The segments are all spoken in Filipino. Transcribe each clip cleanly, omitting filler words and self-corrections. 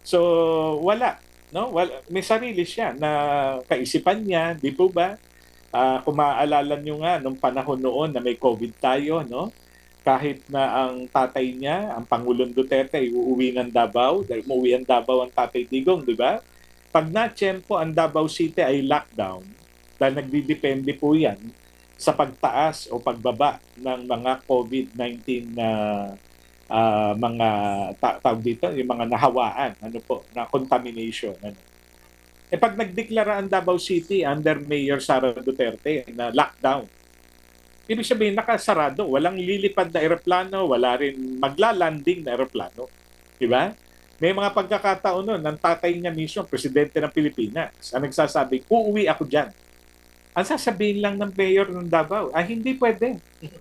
So wala, no? May sarili siya na kaisipan niya, di po ba? Kung maaalala nyo nga nung panahon noon na may COVID tayo, no? Kahit na ang tatay niya, ang Pangulong Duterte, ay uuwi ng Davao, dahil umuwi ang Davao ang Tatay Digong, di ba? Pag na-tiyempo ang Davao City ay lockdown, dahil nagdidepende po yan sa pagtaas o pagbaba ng mga COVID-19 na mga tawag dito, yung mga nahawaan, ano po, na contamination. Ano. Pag nagdeklara ang Davao City under Mayor Sara Duterte na lockdown, ibig sabihin nakasarado, walang lilipad na eroplano, wala rin maglalanding na eroplano. Di ba? May mga pagkakataon nun, ng tatay niya mismo, presidente ng Pilipinas, ang nagsasabi, uuwi ako dyan. Ang sasabihin lang ng mayor ng Davao, hindi pwede.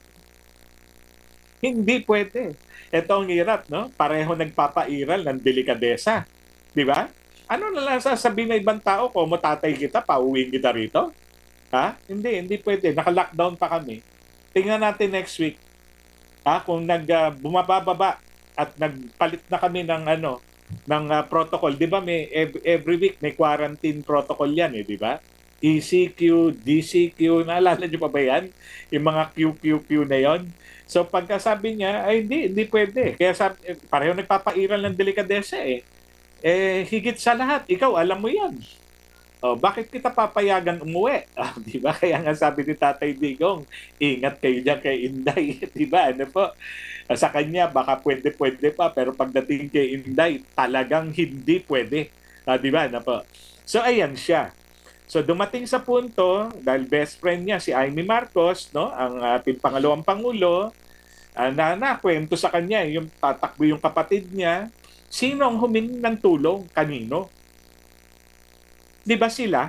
Hindi pwede. Ito ang hirap, no? Pareho nagpapairal ng delikadesa. Di ba? Ano na lang sasabihin ng ibang tao, kung matatay kita, pauwiin kita rito? Ha? Hindi pwede. Naka-lockdown pa kami. Tingnan natin next week. Kung bumababa at nagpalit na kami ng protocol. 'Di ba may every week may quarantine protocol 'yan di ba? ECQ, DCQ, naalala niyo pa ba 'yan? Yung mga QQQ na 'yon. So pagkasabi niya, ay hindi pwede. Kaya pareho nagpapairal ng delikadesa higit sa lahat, ikaw alam mo 'yan. Bakit kita papayagan umuwi? Di ba? Kaya nga sabi ni Tatay Digong, ingat kayo dyan kay Inday. Di ba? Ano po? Sa kanya, baka pwede pa, pero pagdating kay Inday, talagang hindi pwede. Di ba? Ano po? So, ayan siya. So, dumating sa punto, dahil best friend niya, si Amy Marcos, no? Ang ating pangalawang pangulo, na kwento sa kanya, yung tatakbo yung kapatid niya, sino ang humingi ng tulong? Kanino? Di ba sila?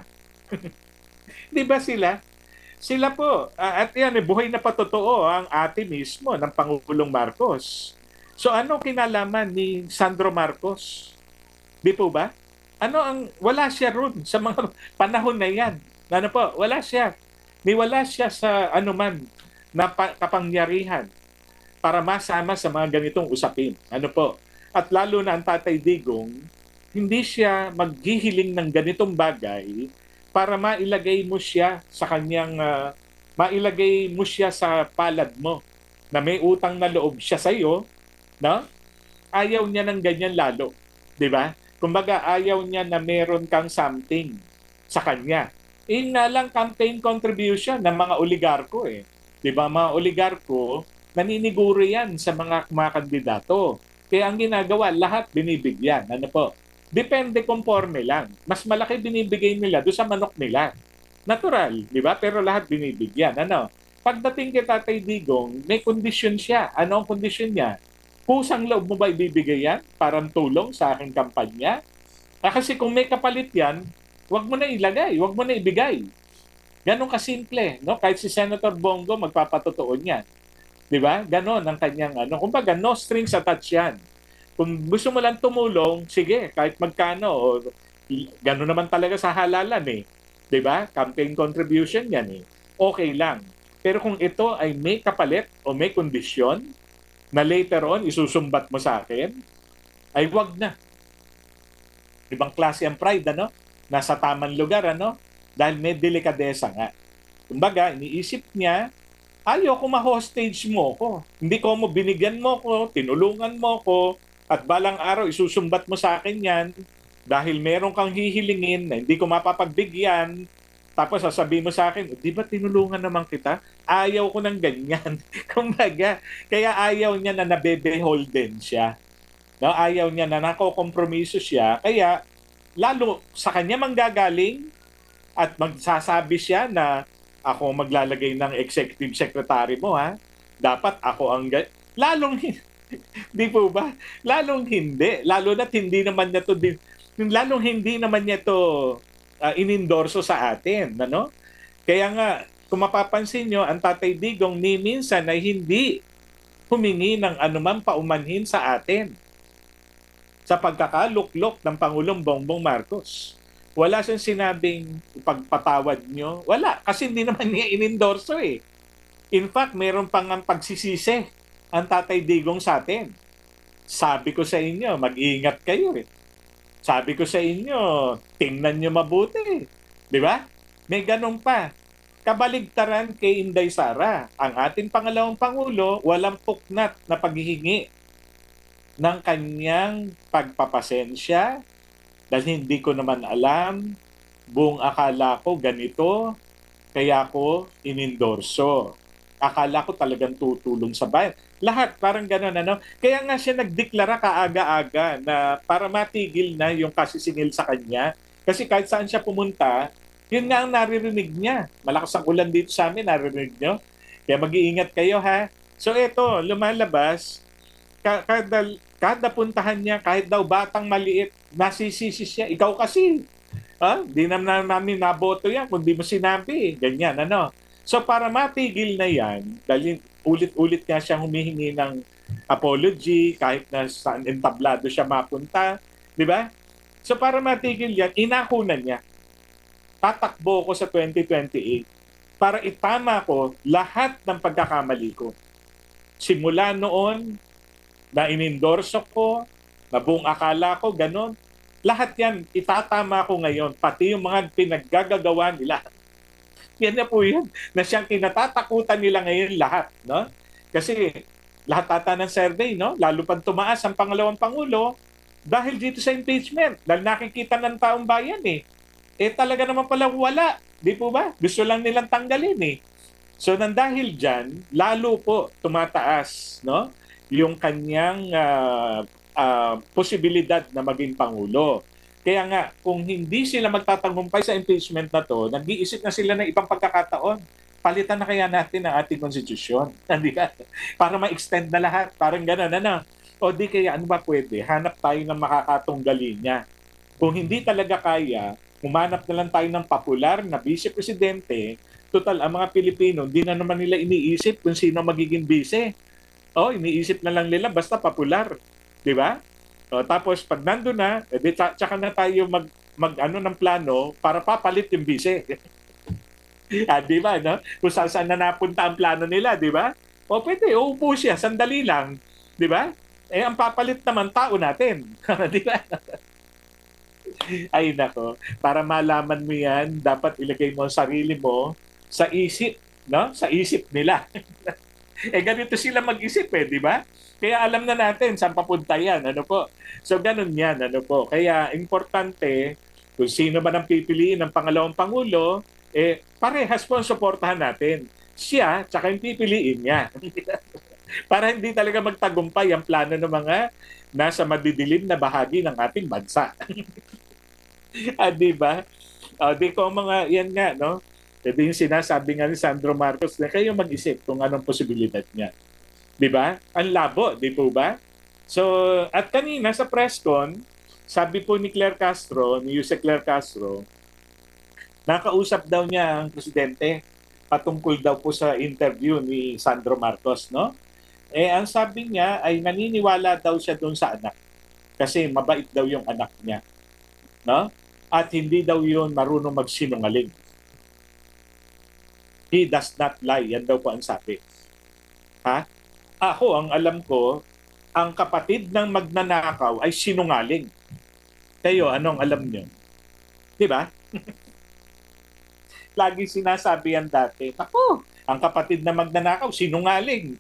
Di ba sila? Sila po. At yan, buhay na patotoo ang ate mismo ng Pangulong Marcos. So ano kinalaman ni Sandro Marcos? Di po ba? Wala siya ron sa mga panahon na yan. Ano po? Wala siya. Wala siya sa anuman na kapangyarihan para masama sa mga ganitong usapin. Ano po? At lalo na ang Tatay Digong, hindi siya maghihiling ng ganitong bagay para mailagay mo siya sa kanyang mailagay mo siya sa palad mo na may utang na loob siya sa iyo, no? Ayaw niya ng ganyan lalo, 'di ba? Kumbaga ayaw niya na meron kang something sa kanya. Nga lang campaign contribution ng mga oligarko 'Di ba? Mga oligarko naniniguro yan sa mga kandidato. Kaya ang ginagawa, lahat binibigyan. Ano po? Depende conforme lang. Mas malaki binibigay nila doon sa manok nila. Natural, di ba? Pero lahat binibigyan. Ano? Pagdating kay Tatay Digong, may kondisyon siya. Ano ang kondisyon niya? Pusang loob mo ba ibibigay yan? Parang tulong sa aking kampanya? Kasi kung may kapalit yan, wag mo na ilagay, wag mo na ibigay. Ganon kasimple, no? Kahit si Senator Bongo magpapatotoo niyan. 'Di ba? Ganon ang kanyang kumbaga no strings attached yan. Kung gusto mo lang tumulong, sige, kahit magkano gano'n naman talaga sa halalan 'Di ba? Campaign contribution 'yan Okay lang. Pero kung ito ay may kapalit o may kondisyon na later on isusumbat mo sa akin, ay wag na. Ibang klase ang pride, Nasa tamang lugar, Dahil may delikadesa nga. Kumbaga, iniisip niya, ayoko ma-hostage mo ko. Hindi ko mo binigyan mo ko, tinulungan mo ko, at balang araw isusumbat mo sa akin yan dahil meron kang hihilingin na hindi ko mapapagbigyan. Tapos sasabihin mo sa akin, di ba tinulungan naman kita? Ayaw ko ng ganyan. Kumbaga, kaya ayaw niya na nabebeholden siya. No? Ayaw niya na nakokompromiso siya. Kaya, lalo sa kanya manggagaling at magsasabi siya na ako maglalagay ng executive secretary mo, ha? Dapat ako ang... Lalong, di po ba? Lalong hindi. Lalo na't hindi naman niya to... Lalong hindi naman niya to inendorso sa atin, ano? Kaya nga, kung mapapansin nyo, ang Tatay Digong ni minsan ay hindi humingi ng anumang paumanhin sa atin sa pagkakaluklok ng Pangulong Bongbong Marcos. Wala siyang sinabing pagpatawad nyo. Wala, kasi hindi naman niya inendorso In fact, meron pang ang pagsisisi ang Tatay Digong sa atin. Sabi ko sa inyo, mag-iingat kayo Sabi ko sa inyo, tingnan nyo mabuti. Di ba? May ganun pa. Kabaligtaran kay Inday Sara. Ang ating pangalawang Pangulo, walang puknat na paghihingi ng kanyang pagpapasensya dahil hindi ko naman alam, buong akala ko ganito, kaya ko inendorso. Akala ko talagang tutulong sa bayan. Lahat parang gano'n, ano? Kaya nga siya nagdeklara kaaga-aga na para matigil na yung kasisingil sa kanya. Kasi kahit saan siya pumunta, yun nga ang naririnig niya. Malakas ang ulan dito sa amin, naririnig nyo. Kaya mag-iingat kayo, ha? So ito, lumalabas, kada puntahan niya, kahit daw batang maliit, nasisisi siya. Ikaw kasi, di namin naboto yan kung di mo sinabi. Ganyan, ano? So para matigil na yan, dahil ulit-ulit nga siyang humihingi ng apology kahit na saan entablado siya mapunta. Di ba? So para matigil yan, inakunan niya. Tatakbo ko sa 2028 para itama ko lahat ng pagkakamali ko. Simula noon, na inendorso ko, na buong akala ko, ganon. Lahat yan, itatama ko ngayon, pati yung mga pinaggagawa nila. Yan na po yun, na siyang kinatatakutan nila ngayon lahat. No? Kasi lahat ata ng survey, no? Lalo pang tumaas ang pangalawang Pangulo dahil dito sa impeachment. Dahil nakikita ng taong bayan talaga naman pala wala. Di po ba? Gusto lang nilang tanggalin So nang dahil dyan, lalo po tumataas yung kanyang posibilidad na maging Pangulo. Kaya nga, kung hindi sila magtatagumpay sa impeachment na to, nag-iisip na sila ng ibang pagkakataon. Palitan na kaya natin ang ating konstitusyon. Para ma-extend na lahat. Parang gano'n, ano? O di kaya, ano ba pwede? Hanap tayo ng makakatunggali niya. Kung hindi talaga kaya, humanap na lang tayo ng popular na vice-presidente. Total, ang mga Pilipino, hindi na naman nila iniisip kung sino magiging vice. Iniisip na lang nila basta popular. Di ba? Tapos pag nandun na, tsaka na tayo mag ng plano para papalit yung vice. Di ba? No? Kung saan na napunta ang plano nila, di ba? Pwede, uupo siya, sandali lang. Di ba? Ang papalit naman, tao natin. Di ba? Ay nako, para malaman mo yan, dapat ilagay mo ang sarili mo sa isip, no? Sa isip nila. Ganito sila mag-isip di ba? Kaya alam na natin saan papunta yan, ano po. So ganun yan, ano po. Kaya importante, kung sino man ang pipiliin ng pangalawang Pangulo, parehas po ang suportahan natin. Siya, tsaka yung pipiliin niya. Para hindi talaga magtagumpay ang plano ng mga nasa madidilim na bahagi ng ating bansa. Di ba? Di ko mga, yan nga, no? Ito yung sinasabi nga ni Sandro Marcos na kayo mag-isip kung anong posibilidad niya. Di ba? Ang labo, di po ba? So, at kanina sa press con, sabi po ni Claire Castro, ni Yuse Claire Castro, nakausap daw niya ang presidente patungkol daw po sa interview ni Sandro Marcos, no? Ang sabi niya ay naniniwala daw siya doon sa anak kasi mabait daw yung anak niya, no? At hindi daw yun marunong magsinungaling. He does not lie. Yan daw po ang sabi. Ha? Ako, ang alam ko, ang kapatid ng magnanakaw ay sinungaling. Kayo, anong alam nyo? Di ba? Lagi sinasabi yan dati. Ako, ang kapatid na magnanakaw, sinungaling.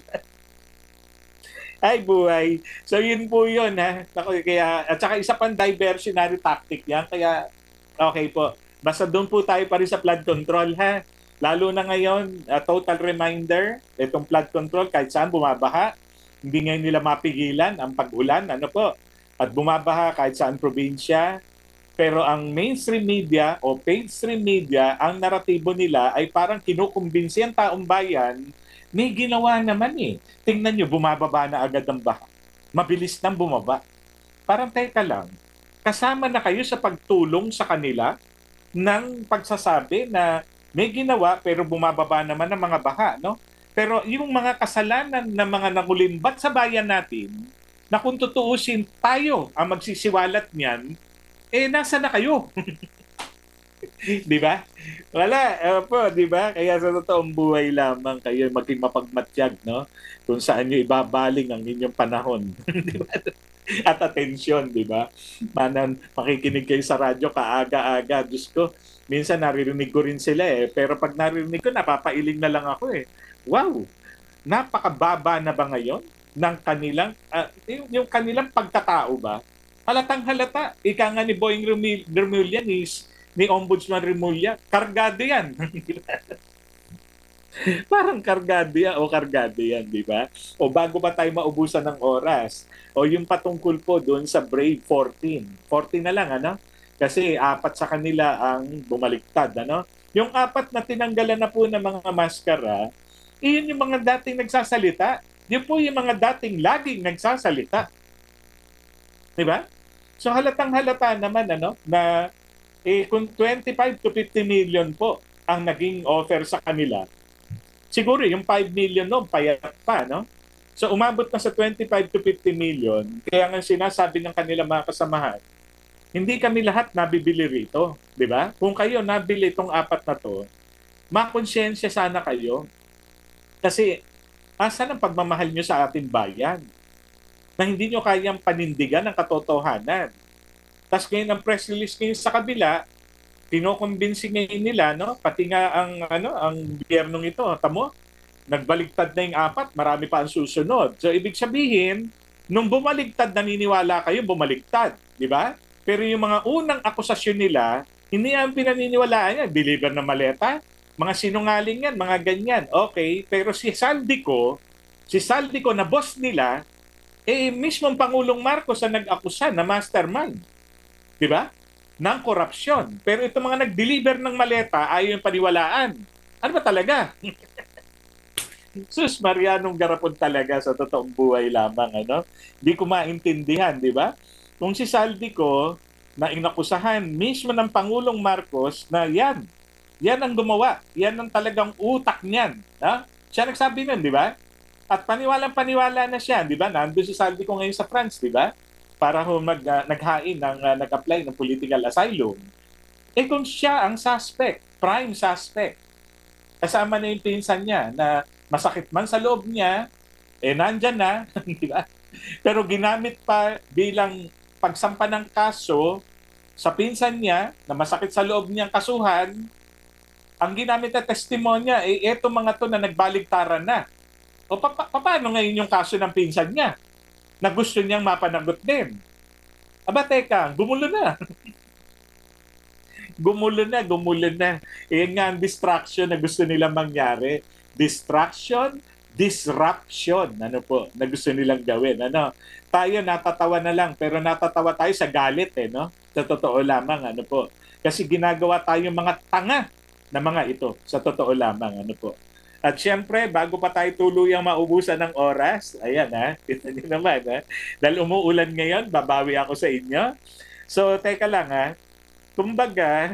Ay, buhay. So, yun po yun, ha? Kaya, at saka isa pang diversionary tactic yan. Kaya, okay po. Basta doon po tayo pa rin sa flood control, ha? Lalo na ngayon, total reminder, itong flood control, kahit saan bumabaha, hindi ngayon nila mapigilan ang pag-ulan, ano po, at bumabaha kahit saan probinsya. Pero ang mainstream media o mainstream media, ang naratibo nila ay parang kinukumbinsi ang taong bayan, may ginawa naman Tingnan nyo, bumababa na agad ang baha. Mabilis nang bumaba. Parang teka lang, kasama na kayo sa pagtulong sa kanila ng pagsasabi na may ginawa pero bumababa naman ang mga baha, no? Pero yung mga kasalanan ng mga nangulimbat sa bayan natin, na kung tutuusin tayo ang magsisiwalat niyan, nasa na kayo? Di ba? Wala, po, di ba? Kaya sa totoong buhay lamang kayo maging mapagmatyag, no? Kung saan nyo ibabaling ang inyong panahon. Di ba? at atensyon, di ba? Makikinig kayo sa radyo kaaga-aga. Diyos ko, minsan naririnig ko rin sila eh. Pero pag naririnig ko, napapailing na lang ako eh. Wow! Napakababa na ba ngayon ng kanilang, yung kanilang pagkatao ba? Halatang halata. Ika nga ni Boying Remulla, ni Ombudsman Remulla, kargado yan. Parang kargado yan o kargado yan, di ba? O bago pa tayo maubusan ng oras, o yung patungkol po doon sa Brave 14. 14 na lang, ano? Kasi apat sa kanila ang bumaliktad, ano? Yung apat na tinanggalan na po ng mga maskara, iyon yung mga dating nagsasalita. Yun po yung mga dating laging nagsasalita. Di ba? So halatang halata naman, ano, na kung 25 to 50 million po ang naging offer sa kanila, siguro yung 5 million noon payat pa, no? So umabot na sa 25 to 50 million, kaya nga sinasabi ng kanilang mga kasamahan, hindi kami lahat nabibili rito, di ba? Kung kayo nabili itong apat na to, makonsensya sana kayo. Kasi asan ang pagmamahal nyo sa ating bayan na hindi nyo kayang panindigan ng katotohanan. Tapos ngayon ang press release ngayon sa kabila, kinokonvince ngayon nila, no? Pati nga ang gobyernong ito, tamo, nagbaligtad na yung apat, marami pa ang susunod. So ibig sabihin, nung bumaligtad, naniniwala kayo, bumaligtad, di ba? Pero yung mga unang akusasyon nila, hindi ang pinaniniwalaan yan, deliver na maleta, mga sinungaling yan, mga ganyan. Okay, pero si Saldico na boss nila, mismong Pangulong Marcos ang nag-akusa na mastermind. Di ba? Ng korupsyon. Pero itong mga nag-deliver ng maleta ayaw yung paniwalaan. Ano ba talaga? Sus, Marianong garapon talaga sa totoong buhay lamang. Ano? Di ko maintindihan, di ba? Kung si Saldico na inakusahan mismo ng Pangulong Marcos na yan ang gumawa. Yan ang talagang utak niyan. Ha? Siya nagsabi nun, di ba? At paniwalang-paniwala na siya, di ba? Nandun si Saldico ngayon sa France, di ba? Para naghain ng nag-apply ng political asylum. Kung siya ang suspect, prime suspect, kasama na yung pinsan niya na masakit man sa loob niya, nandyan na, di ba? Pero ginamit pa bilang pagsampa ng kaso sa pinsan niya na masakit sa loob niyang kasuhan, ang ginamit na testimonya, eto mga to na nagbaligtaran na. O paano ngayon yung kaso ng pinsan niya na gusto niyang mapanagot din? Aba, teka, gumulo na. gumulo na. Yan nga ang distraction na gusto nilang mangyari. Distraction, disruption, ano po, na gusto nilang gawin. Ano? Tayo natatawa na lang, pero natatawa tayo sa galit, no? Sa totoo lamang, ano po. Kasi ginagawa tayo mga tanga na mga ito, sa totoo lamang, ano po. At syempre, bago pa tayo tuluyang maubusan ng oras, ayan kita niyo naman dahil umuulan ngayon, babawi ako sa inyo. So, teka lang kumbaga,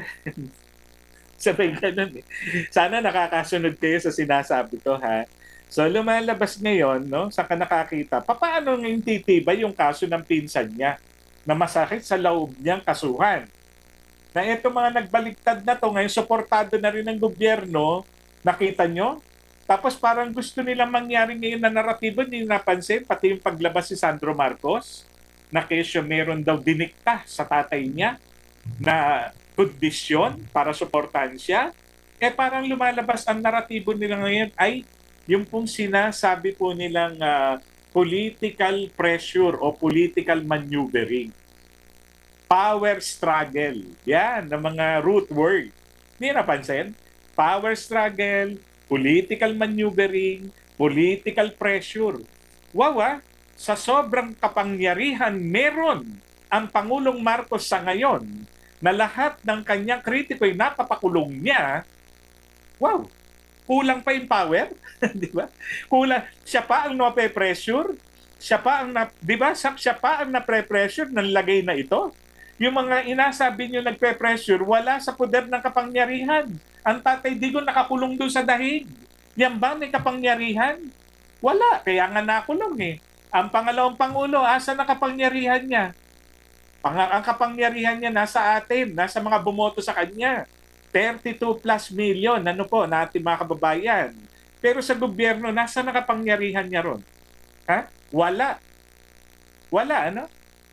sabay ganun Sana nakakasunod kayo sa sinasabi ko So, lumalabas ngayon, no, sa nakakita, paano ngayon titibay yung kaso ng pinsan niya na masakit sa loob niyang kasuhan? Na ito mga nagbaligtad na to, ngayon suportado na rin ng gobyerno, nakita nyo? Tapos parang gusto nilang mangyari ngayon na naratibo, hindi napansin, pati yung paglabas si Sandro Marcos, na kesyo meron daw dinikta sa tatay niya na kondisyon para suportahan siya. Parang lumalabas ang naratibo nila ngayon ay yung pong sinasabi po nilang political pressure o political maneuvering. Power struggle. Yan, ng mga root word. Hindi napansin? Power struggle, political maneuvering, political pressure. Wow, sa sobrang kapangyarihan meron ang Pangulong Marcos sa ngayon na lahat ng kanyang kritiko ay napapakulong niya. Wow, kulang pa yung power, di ba? Kulang, siya pa ang nape-pressure, siya pa ang di ba? Siya pa ang napre-pressure ng lagay na ito. Yung mga inasabi niyo nagpe-pressure, wala sa poder ng kapangyarihan. Ang Tatay Digong nakakulong doon sa dahig. Yan ba may kapangyarihan? Wala, kaya nga nakulong Ang pangalawang Pangulo, asa na kapangyarihan niya? Ang kapangyarihan niya nasa atin, nasa mga bumoto sa kanya. 32 plus million, na ating mga kababayan. Pero sa gobyerno, nasa na kapangyarihan niya ron? Wala. Wala,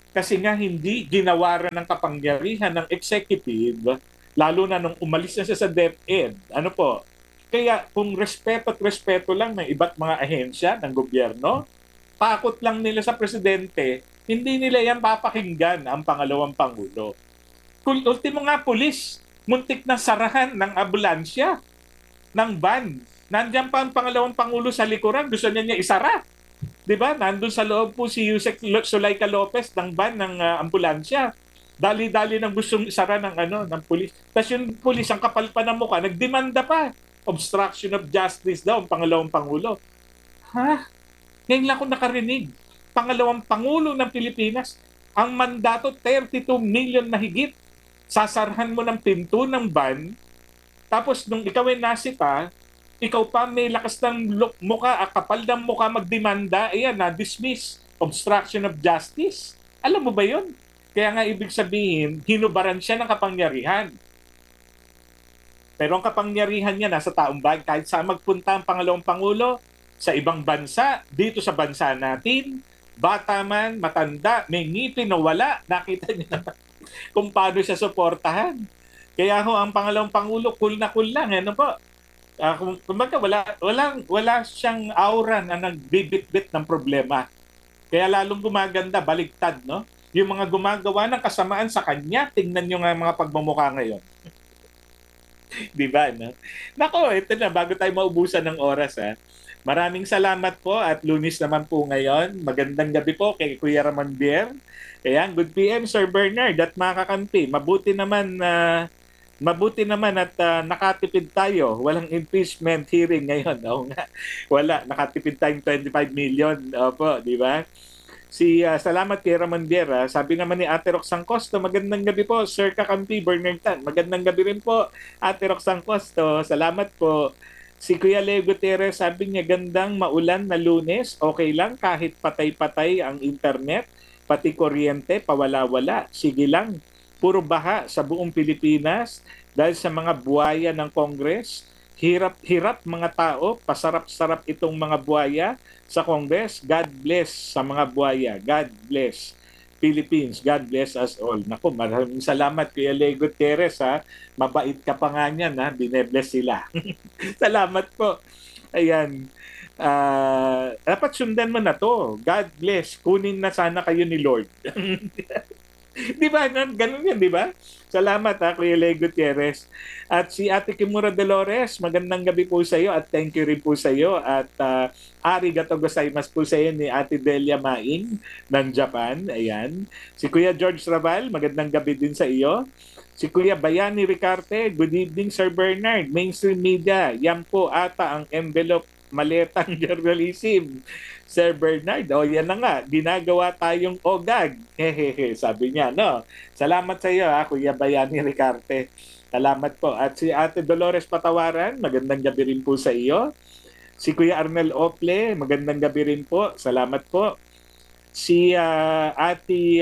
Kasi nga hindi ginawaran ng kapangyarihan ng executive, lalo na nung umalis na siya sa DepEd. Ano po? Kaya kung respeto at respeto lang ng iba't mga ahensya ng gobyerno, takot lang nila sa presidente, hindi nila yan papakinggan ang pangalawang pangulo. Kung ultimo nga pulis, muntik na sarahan ng ambulansya, ng van. Nandiyan pa ang pangalawang pangulo sa likuran, gusto niya isara. 'Di ba? Nandun sa loob po si Yusek Sulaika Lopez ng van ng ambulansya. Dali-dali nang gustong isara ng ng pulis. Tapos yung pulis ang kapal pa ng mukha, nagdemanda pa. Obstruction of justice daw ang pangalawang pangulo. Ha? Ngayon lang ako nakarinig. Pangalawang pangulo ng Pilipinas, ang mandato 32 million mahigit. Sasarhan mo ng pinto ng van, tapos nung ikaw ay nasita, ikaw pa may lakas ng mukha, kapal ng mukha magdemanda, ayan, na-dismiss. Obstruction of justice. Alam mo ba yun? Kaya nga ibig sabihin, hinubaran siya ng kapangyarihan. Pero ang kapangyarihan niya nasa taong bayan. Kahit saan magpunta ang pangalawang pangulo, sa ibang bansa, dito sa bansa natin, bata man, matanda, may ngipin na wala, nakita niyo naman kung paano siya suportahan. Kaya ho, ang pangalawang pangulo, cool na cool lang. Ano po? Kumbaga, wala siyang aura na nagbibit-bit ng problema. Kaya lalong gumaganda, baligtad, no? Yung mga gumagawa ng kasamaan sa kanya, tingnan nyo nga mga pagmumukha ngayon. Di ba, no? Nako, ito na, bago tayo maubusan ng oras, ha? Maraming salamat po at Lunis naman po ngayon. Magandang gabi po kay Kuya Ramon Bier. Ayan, good PM, Sir Bernard at mga kakampi. Mabuti naman at nakatipid tayo. Walang impeachment hearing ngayon. Oo nga. Wala. Nakatipid tayong 25 million. Opo, di ba? Salamat kay Ramon Viera. Sabi naman ni Ate Roxanne Costo, magandang gabi po, Sir Kakampi Bernard Tan. Magandang gabi rin po, Ate Roxanne Costo. Salamat po. Si Kuya Leo Gutierrez, sabi niya, gandang maulan na Lunes. Okay lang kahit patay-patay ang internet, pati kuryente, pawala-wala. Sige lang. Puro baha sa buong Pilipinas dahil sa mga buhaya ng Congress. Hirap-hirap mga tao, pasarap-sarap itong mga buhaya sa Congress. God bless sa mga buhaya. God bless Philippines. God bless us all. Naku, maraming salamat Kuya Leo Gutierrez, ha. Mabait ka pa nga niyan, ha. Binebless sila. Salamat po. Ayan. Dapat sundan mo na to. God bless. Kunin na sana kayo ni Lord. Di ba? Ganun yan, di ba? Salamat ha, Kuya Leo Gutierrez. At si Ate Kimura Dolores, magandang gabi po sa iyo at thank you rin po sa iyo. At arigato gozaimasu po sa iyo ni Ate Delia Maing ng Japan. Ayan. Si Kuya George Raval, magandang gabi din sa iyo. Si Kuya Bayani Ricarte, good evening Sir Bernard. Mainstream media, yan po ata ang envelope maletang journalism. Sir Bernard, yan na nga, ginagawa tayong ogag. Hehehe, sabi niya, no? Salamat sa iyo, Kuya Bayani Ricarte. Salamat po. At si Ate Dolores Patawaran, magandang gabi rin po sa iyo. Si Kuya Arnel Ople, magandang gabi rin po. Salamat po. Si Ate,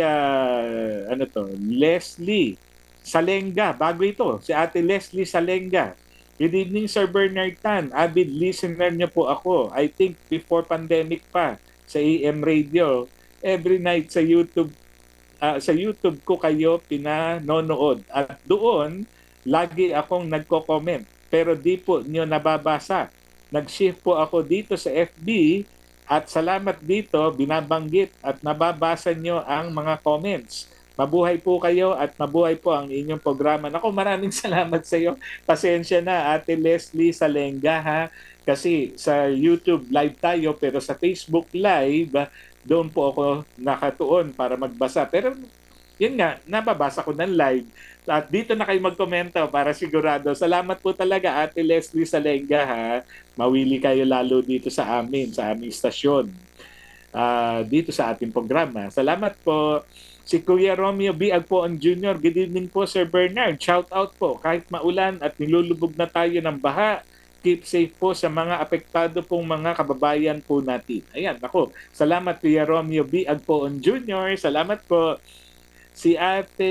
Leslie Salenga, bago ito. Si Ate Leslie Salenga. Good evening, Sir Bernard Tan. Avid listener niyo po ako. I think before pandemic pa sa AM radio. Every night sa YouTube ko kayo pinanonood. At doon, lagi akong nagko-comment. Pero di po niyo nababasa. Nag-shift po ako dito sa FB at salamat dito, binabanggit at nababasa niyo ang mga comments. Mabuhay po kayo at mabuhay po ang inyong programa. Naku, maraming salamat sa iyo. Pasensya na, Ate Leslie Salenga, ha? Kasi sa YouTube live tayo, pero sa Facebook live, doon po ako nakatuon para magbasa. Pero yun nga, nababasa ko ng live. At dito na kayo magkomento para sigurado. Salamat po talaga, Ate Leslie Salenga, ha? Mawili kayo lalo dito sa amin, sa aming stasyon. Dito sa ating programa. Salamat po. Si Kuya Romeo B. Agpoon Jr. Good evening po, Sir Bernard. Shout out po. Kahit maulan at nilulubog na tayo ng baha, keep safe po sa mga apektado pong mga kababayan po natin. Ayan, ako. Salamat, Kuya Romeo B. Agpoon Jr. Salamat po. Si Ate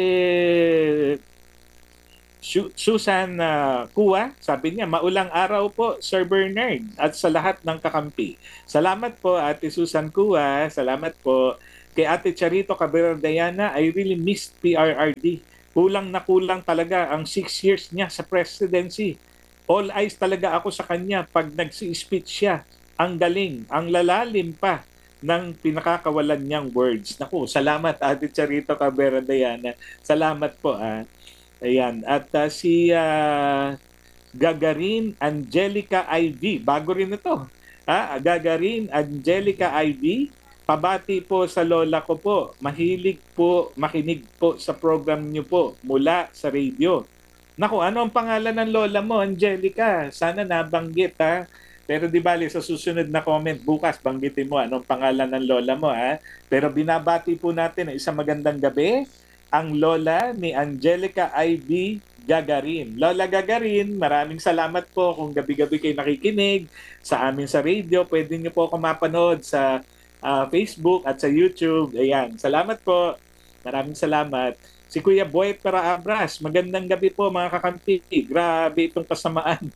Susan Kua, sabi niya, maulang araw po, Sir Bernard, at sa lahat ng kakampi. Salamat po, Ate Susan Kua. Salamat po. Kay Ate Charito Cabrera Diana, I really missed PRRD. Kulang na kulang talaga ang 6 years niya sa presidency. All eyes talaga ako sa kanya pag nagsi-speech siya. Ang galing, ang lalalim pa ng pinakakawalan niyang words. Naku, salamat Ate Charito Cabrera Diana. Salamat po. Ayan. At si Gagarin Angelica IV. Bago rin ito. Gagarin Angelica IV. Pabati po sa lola ko po. Mahilig po, makinig po sa program niyo po mula sa radio. Naku, ano ang pangalan ng lola mo, Angelica? Sana nabanggit Pero di bali, sa susunod na comment bukas, banggitin mo anong pangalan ng lola mo Pero binabati po natin na isang magandang gabi ang lola ni Angelica IV Gagarin. Lola Gagarin, maraming salamat po kung gabi-gabi kayo nakikinig sa amin sa radio. Pwede niyo po ako mapanood sa Facebook at sa YouTube. Ayan, salamat po. Maraming salamat. Si Kuya Boy Para Abras, magandang gabi po mga kakampi. Grabe itong kasamaan.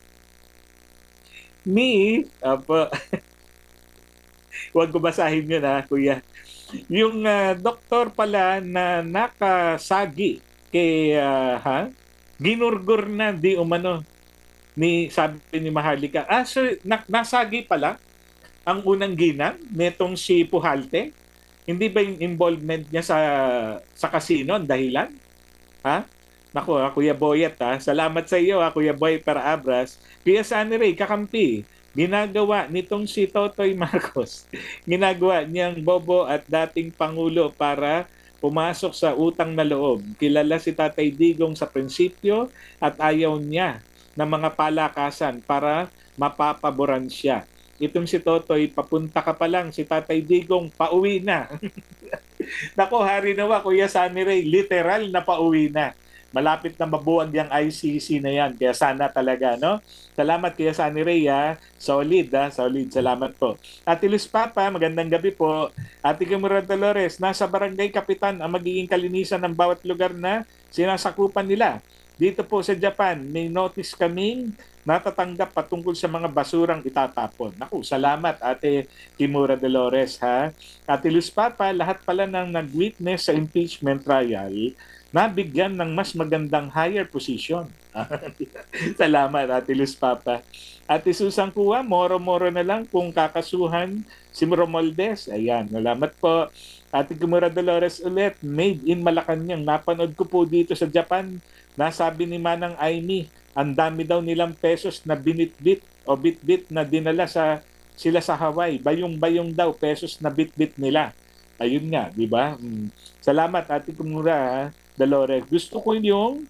Apo. Huwag ko basahin yun Kuya. Yung doktor pala na nakasagi kay ginurgur na di umano sabi ni Maharlika. So nasagi pala ang unang ginang netong si Pujalte. Hindi ba yung involvement niya sa casino ang dahilan? Naku, Kuya Boyet Salamat sa iyo Kuya Boy Para Abras. Kuya Sunny Ray, kakampi. Ginagawa nitong si Totoy Marcos. Ginagawa niyang bobo at dating Pangulo para pumasok sa utang na loob. Kilala si Tatay Digong sa prinsipyo at ayaw niya ng mga palakasan para mapapaboran siya. Itong si Totoy, papunta ka pa lang, si Tatay Digong, pauwi na. Nako, hari nawa, Kuya Sunny Ray, literal na pauwi na. Malapit na mabuwag yung ICC na yan. Kaya sana talaga, no? Salamat Kuya Sunny Ray, Solid, solid. Salamat po. Ate Luz Papa, magandang gabi po. Ate Kimura Dolores, nasa barangay kapitan ang magiging kalinisan ng bawat lugar na sinasakupan nila. Dito po sa Japan, may notice kaming natatanggap patungkol sa mga basurang itatapon. Naku, salamat Ate Kimura Dolores, Ate Luz Papa, lahat pala ng nag-witness sa impeachment trial, nabigyan ng mas magandang higher position. Salamat, Ate Luz Papa. Ate Susan Kua, moro-moro na lang kung kakasuhan si Romualdez. Ayan, salamat po. Ate Kimura Dolores ulit, made in Malacanang. Napanood ko po dito sa Japan. Nasabi ni Manang Aimee, ang dami daw nilang pesos na binitbit o bitbit na dinala sila sa Hawaii. Bayong-bayong daw pesos na bitbit nila. Ayun nga, di ba? Salamat, Ate Kimura Dolores. Gusto ko yung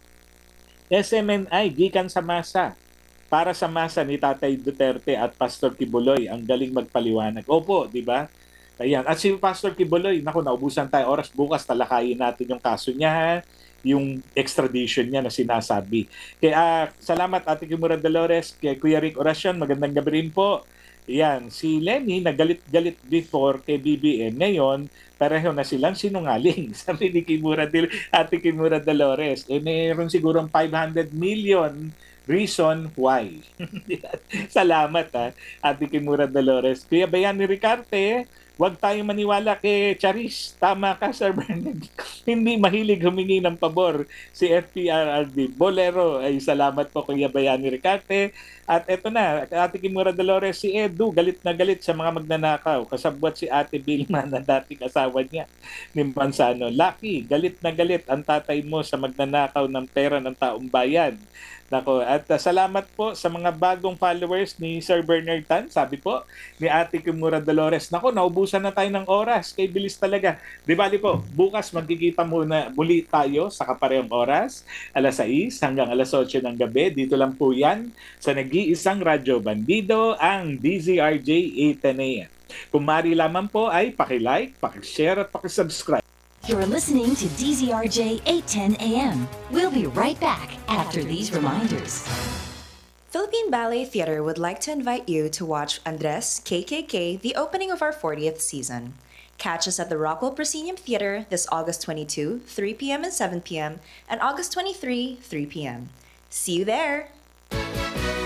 SMNI, gikan sa masa. Para sa masa ni Tatay Duterte at Pastor Kibuloy. Ang galing magpaliwanag. Opo, di ba? Ayan. At si Pastor Kibuloy, naku, naubusan tayo oras. Bukas talakayin natin yung kaso niya, yung extradition niya na sinasabi. Kaya salamat Ate Kimura Dolores, kay Kuya Rick Oracion, magandang gabi rin po. Yan, si Lenny nagalit-galit before kay BBM. Ngayon, pareho na silang sinungaling. Sabi ni Ate Kimura Dolores. Mayroon sigurong 500 million reason why. Salamat Ate Kimura Dolores. Kuya Bayani Ricarte, huwag tayong maniwala kay Charis. Tama ka, Sir Bernard. Hindi mahilig humingi ng pabor si FPRRD. Bolero, ay salamat po Kuya Bayani Ricarte. At eto na, Ate Kimura Dolores, si Edu, galit na galit sa mga magnanakaw. Kasabwat si Ate Vilma na dating asawa niya ni Manzano. Lucky, galit na galit ang tatay mo sa magnanakaw ng pera ng taong bayan. Nako, at salamat po sa mga bagong followers ni Sir Bernard Tan, sabi po ni Ate Kimura Dolores. Nako, naubusan na tayo ng oras, kay bilis talaga. Di bali po, bukas magkikita muli tayo sa kaparehong oras, alas 6 hanggang alas 8 ng gabi. Dito lang po yan sa nag-iisang radyo bandido, ang DZRJ 810 AM. Kung maaari lamang po ay paki-like, paki-share at paki-subscribe. You're listening to DZRJ 810 AM. We'll be right back after these reminders. Philippine Ballet Theatre would like to invite you to watch Andres KKK, the opening of our 40th season. Catch us at the Rockwell Proscenium Theatre this August 22, 3 p.m. and 7 p.m., and August 23, 3 p.m. See you there!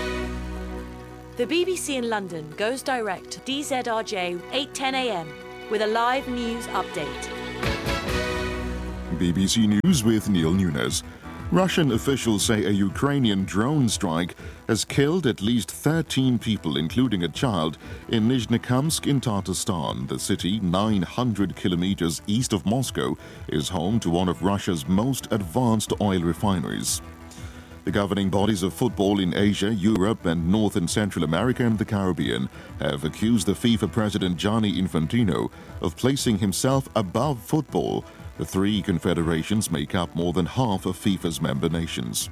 The BBC in London goes direct to DZRJ 810 AM with a live news update. BBC News with Neil Nunes. Russian officials say a Ukrainian drone strike has killed at least 13 people, including a child, in Nizhnekamsk in Tatarstan. The city, 900 kilometers east of Moscow, is home to one of Russia's most advanced oil refineries. The governing bodies of football in Asia, Europe, and North and Central America and the Caribbean have accused the FIFA president Gianni Infantino of placing himself above football. The three confederations make up more than half of FIFA's member nations.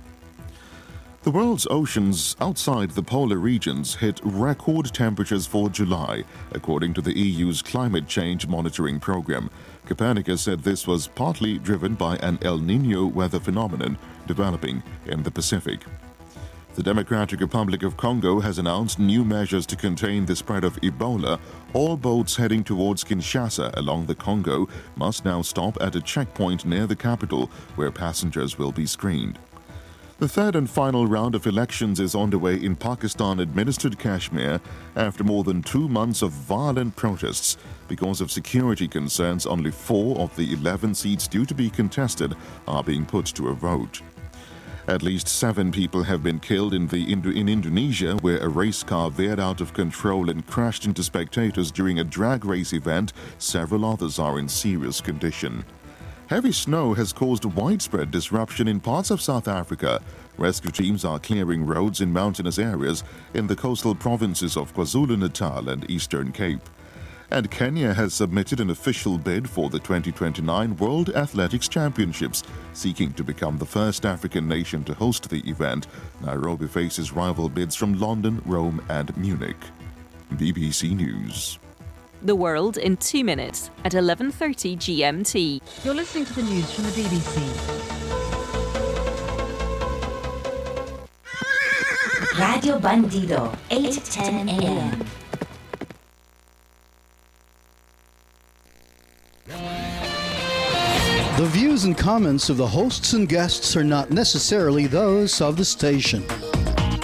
The world's oceans outside the polar regions hit record temperatures for July, according to the EU's climate change monitoring program. Copernicus said this was partly driven by an El Niño weather phenomenon developing in the Pacific. The Democratic Republic of Congo has announced new measures to contain the spread of Ebola. All boats heading towards Kinshasa along the Congo must now stop at a checkpoint near the capital, where passengers will be screened. The third and final round of elections is underway in Pakistan-administered Kashmir after more than 2 months of violent protests. Because of security concerns, only 4 of the 11 seats due to be contested are being put to a vote. At least 7 people have been killed in Indonesia, where a race car veered out of control and crashed into spectators during a drag race event. Several others are in serious condition. Heavy snow has caused widespread disruption in parts of South Africa. Rescue teams are clearing roads in mountainous areas in the coastal provinces of KwaZulu-Natal and Eastern Cape. And Kenya has submitted an official bid for the 2029 World Athletics Championships, seeking to become the first African nation to host the event. Nairobi faces rival bids from London, Rome, and Munich. BBC News. The world in 2 minutes at 11:30 GMT. You're listening to the news from the BBC. Radio Bandido, 8:10 a.m. The views and comments of the hosts and guests are not necessarily those of the station.